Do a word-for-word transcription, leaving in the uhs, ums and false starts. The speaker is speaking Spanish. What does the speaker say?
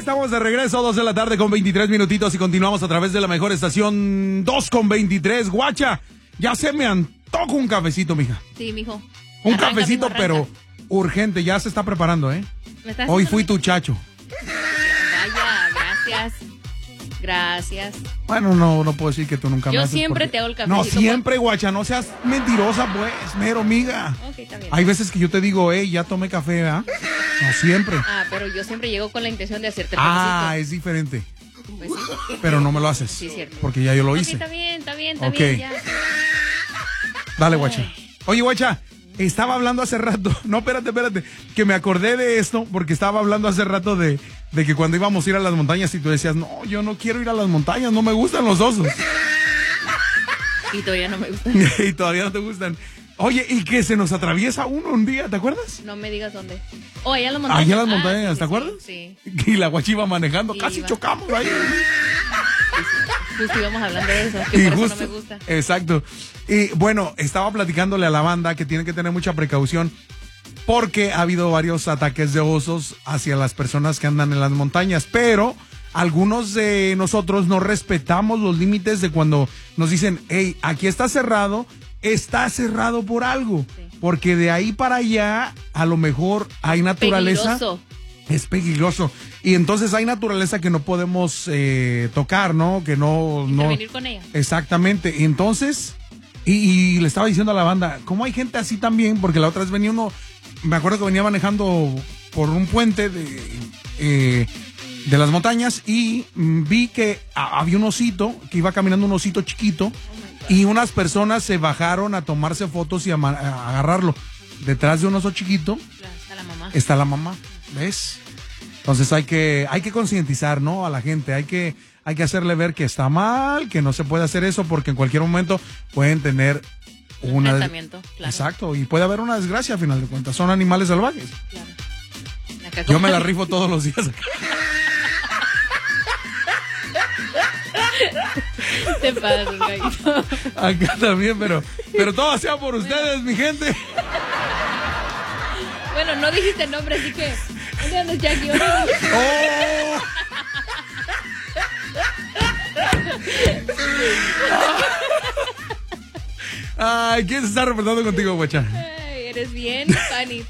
estamos de regreso, dos de la tarde con veintitrés minutitos y continuamos a través de la mejor estación, dos con veintitrés. Guacha, ya se me antoja un cafecito, mija. Sí, mijo. Un Arranca, cafecito, mijo, pero urgente, ya se está preparando, ¿eh? ¿Me estás Hoy haciendo fui mi- tu chacho. Vaya, gracias. Gracias. Bueno, no, no puedo decir que tú nunca me Yo haces siempre porque- te hago el cafecito. No, siempre, guacha, no seas mentirosa, pues, mero, miga. Ok, está bien. Hay veces que yo te digo, hey, ya tomé café, ¿verdad? No, siempre. Ah, pero yo siempre llego con la intención de hacerte el Ah, cafecito. es diferente. Pues sí. Pero no me lo haces. Sí, cierto. Porque ya yo lo Ok, hice. está bien, está bien, está Ok. bien, ya. Dale, guacha. Oye, guacha, estaba hablando hace rato. No, espérate, espérate. Que me acordé de esto porque estaba hablando hace rato de, de que cuando íbamos a ir a las montañas y tú decías, no, yo no quiero ir a las montañas, no me gustan los osos. Y todavía no me gusta. Y todavía no te gustan. Oye, y que se nos atraviesa uno un día, ¿te acuerdas? No me digas dónde. Oh, allá en las montañas. Allá en las Ah, montañas, sí, ¿te sí, acuerdas? Sí. Y la guacha iba manejando, Sí, casi iba. chocamos ahí. Justo íbamos hablando de eso, que Y por eso justo- no me gusta. Exacto. Y bueno, estaba platicándole a la banda que tiene que tener mucha precaución porque ha habido varios ataques de osos hacia las personas que andan en las montañas, pero algunos de nosotros no respetamos los límites de cuando nos dicen, hey, aquí está cerrado, está cerrado por algo, Sí. porque de ahí para allá a lo mejor hay naturaleza. Peligroso. Es peligroso. Y entonces hay naturaleza que no podemos eh, tocar, ¿no? Que no... no Intervenir con ella. Exactamente. Entonces, y, y le estaba diciendo a la banda, ¿cómo hay gente así también? Porque la otra vez venía uno, me acuerdo que venía manejando por un puente de, eh, de las montañas y mm, vi que a- había un osito, que iba caminando un osito chiquito, y unas personas se bajaron a tomarse fotos y a, ma- a agarrarlo. Detrás de un oso chiquito Está la mamá. está la mamá, ¿ves? Entonces hay que hay que concientizar, ¿no? A la gente, hay que hay que hacerle ver que está mal, que no se puede hacer eso porque en cualquier momento pueden tener una des- Tratamiento, claro. Exacto, y puede haber una desgracia a final de cuentas, son animales salvajes. Claro. Acá Yo como- me la rifo todos los días. Te pasas, gallito. Acá también, pero pero todo sea por ustedes, mi gente. Bueno, no dijiste nombre, así que. ¿Dónde andas, Jackie? ¿Dónde andas? ¡Oh! Ay, ¿quién se está reportando contigo, guacha? Ay, eres bien funny.